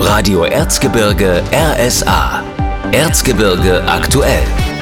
Radio Erzgebirge RSA. Erzgebirge aktuell.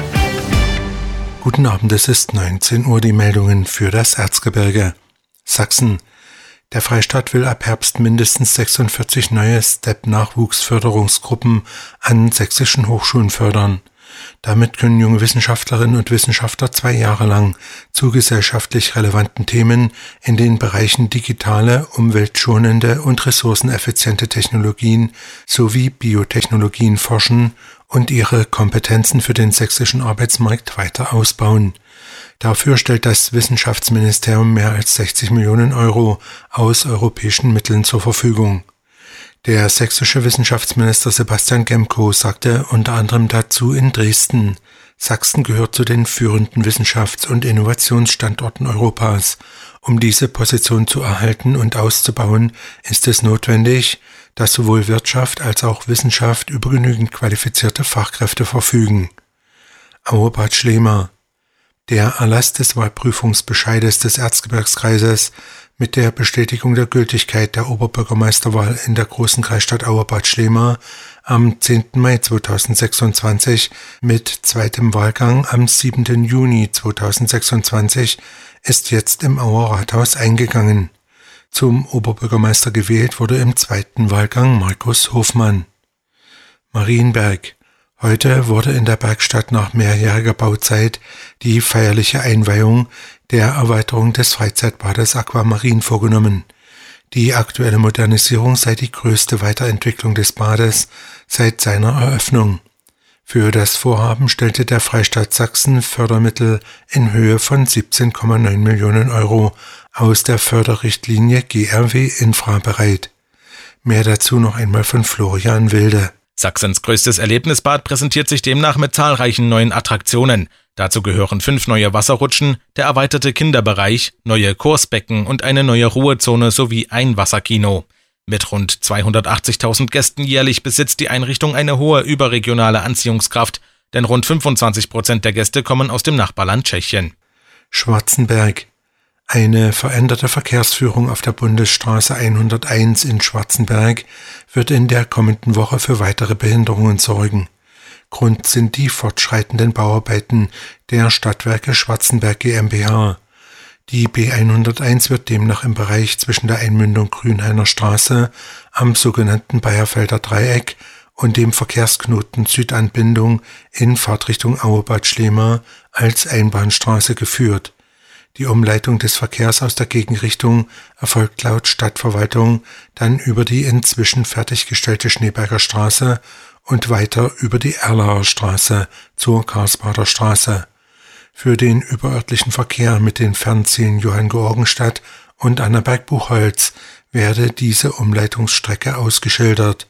Guten Abend, es ist 19 Uhr, die Meldungen für das Erzgebirge. Sachsen. Der Freistaat will ab Herbst mindestens 46 neue STEP-Nachwuchsförderungsgruppen an sächsischen Hochschulen fördern. Damit können junge Wissenschaftlerinnen und Wissenschaftler 2 Jahre lang zu gesellschaftlich relevanten Themen in den Bereichen digitale, umweltschonende und ressourceneffiziente Technologien sowie Biotechnologien forschen und ihre Kompetenzen für den sächsischen Arbeitsmarkt weiter ausbauen. Dafür stellt das Wissenschaftsministerium mehr als 60 Millionen Euro aus europäischen Mitteln zur Verfügung. Der sächsische Wissenschaftsminister Sebastian Gemko sagte unter anderem dazu in Dresden: Sachsen gehört zu den führenden Wissenschafts- und Innovationsstandorten Europas. Um diese Position zu erhalten und auszubauen, ist es notwendig, dass sowohl Wirtschaft als auch Wissenschaft über genügend qualifizierte Fachkräfte verfügen. Auerbad Schlema. Der Erlass des Wahlprüfungsbescheides des Erzgebirgskreises mit der Bestätigung der Gültigkeit der Oberbürgermeisterwahl in der großen Kreisstadt Auerbad Schlema am 10. Mai 2026 mit zweitem Wahlgang am 7. Juni 2026 ist jetzt im Auer Rathaus eingegangen. Zum Oberbürgermeister gewählt wurde im zweiten Wahlgang Markus Hofmann. Marienberg. Heute wurde in der Bergstadt nach mehrjähriger Bauzeit die feierliche Einweihung der Erweiterung des Freizeitbades Aquamarin vorgenommen. Die aktuelle Modernisierung sei die größte Weiterentwicklung des Bades seit seiner Eröffnung. Für das Vorhaben stellte der Freistaat Sachsen Fördermittel in Höhe von 17,9 Millionen Euro aus der Förderrichtlinie GRW Infra bereit. Mehr dazu noch einmal von Florian Wilde. Sachsens größtes Erlebnisbad präsentiert sich demnach mit zahlreichen neuen Attraktionen. Dazu gehören 5 neue Wasserrutschen, der erweiterte Kinderbereich, neue Kursbecken und eine neue Ruhezone sowie ein Wasserkino. Mit rund 280.000 Gästen jährlich besitzt die Einrichtung eine hohe überregionale Anziehungskraft, denn rund 25% der Gäste kommen aus dem Nachbarland Tschechien. Schwarzenberg. Eine veränderte Verkehrsführung auf der Bundesstraße 101 in Schwarzenberg wird in der kommenden Woche für weitere Behinderungen sorgen. Grund sind die fortschreitenden Bauarbeiten der Stadtwerke Schwarzenberg GmbH. Die B101 wird demnach im Bereich zwischen der Einmündung Grünhainer Straße am sogenannten Bayerfelder Dreieck und dem Verkehrsknoten Südanbindung in Fahrtrichtung Auerbad Schlema als Einbahnstraße geführt. Die Umleitung des Verkehrs aus der Gegenrichtung erfolgt laut Stadtverwaltung dann über die inzwischen fertiggestellte Schneeberger Straße und weiter über die Erlaer Straße zur Karlsbader Straße. Für den überörtlichen Verkehr mit den Fernzielen Johanngeorgenstadt und Annaberg-Buchholz werde diese Umleitungsstrecke ausgeschildert.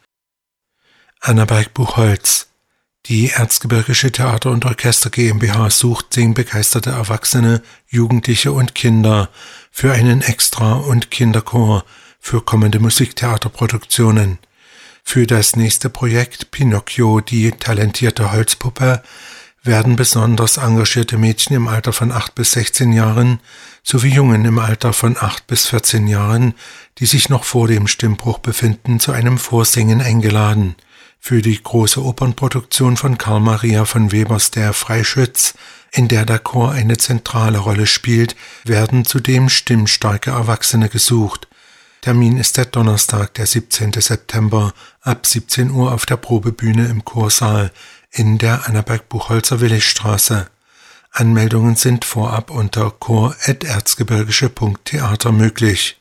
Annaberg-Buchholz. Die Erzgebirgische Theater- und Orchester GmbH sucht singbegeisterte Erwachsene, Jugendliche und Kinder für einen Extra- und Kinderchor für kommende Musiktheaterproduktionen. Für das nächste Projekt Pinocchio, die talentierte Holzpuppe, werden besonders engagierte Mädchen im Alter von 8 bis 16 Jahren sowie Jungen im Alter von 8 bis 14 Jahren, die sich noch vor dem Stimmbruch befinden, zu einem Vorsingen eingeladen. Für die große Opernproduktion von Karl Maria von Webers Der Freischütz, in der der Chor eine zentrale Rolle spielt, werden zudem stimmstarke Erwachsene gesucht. Termin ist der Donnerstag, der 17. September, ab 17 Uhr auf der Probebühne im Chorsaal in der Annaberg-Buchholzer Willigstraße. Anmeldungen sind vorab unter chor@erzgebirgische.theater möglich.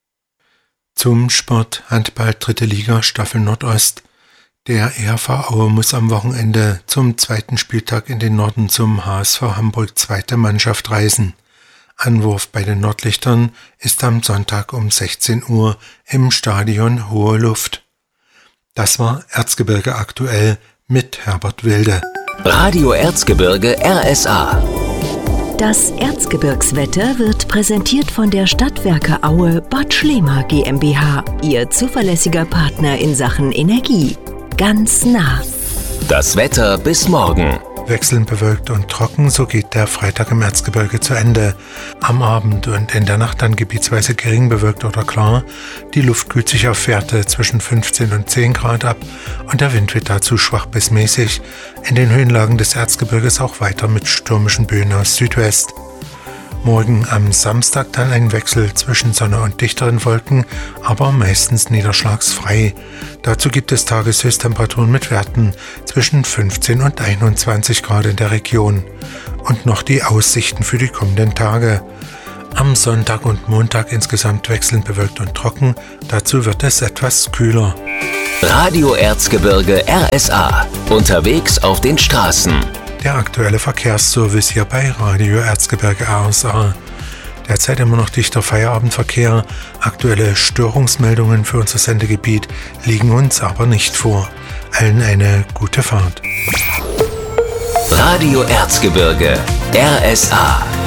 Zum Sport: Handball 3. Liga Staffel Nordost. Der EHV Aue muss am Wochenende zum 2. Spieltag in den Norden zum HSV Hamburg 2. Mannschaft reisen. Anwurf bei den Nordlichtern ist am Sonntag um 16 Uhr im Stadion Hohe Luft. Das war Erzgebirge aktuell mit Herbert Wilde. Radio Erzgebirge RSA. Das Erzgebirgswetter wird präsentiert von der Stadtwerke Aue Bad Schlema GmbH, Ihr zuverlässiger Partner in Sachen Energie. Ganz nah. Das Wetter bis morgen. wechselnd bewölkt und trocken, so geht der Freitag im Erzgebirge zu Ende. Am Abend und in der Nacht dann gebietsweise gering bewölkt oder klar. Die Luft kühlt sich auf Werte zwischen 15 und 10 Grad ab und der Wind wird dazu schwach bis mäßig. In den Höhenlagen des Erzgebirges auch weiter mit stürmischen Böen aus Südwest. Morgen am Samstag dann ein Wechsel zwischen Sonne und dichteren Wolken, aber meistens niederschlagsfrei. Dazu gibt es Tageshöchsttemperaturen mit Werten zwischen 15 und 21 Grad in der Region. Und noch die Aussichten für die kommenden Tage. Am Sonntag und Montag insgesamt wechselnd bewölkt und trocken, dazu wird es etwas kühler. Radio Erzgebirge RSA. Unterwegs auf den Straßen. Der aktuelle Verkehrsservice hier bei Radio Erzgebirge RSA. Derzeit immer noch dichter Feierabendverkehr. Aktuelle Störungsmeldungen für unser Sendegebiet liegen uns aber nicht vor. Allen eine gute Fahrt. Radio Erzgebirge RSA.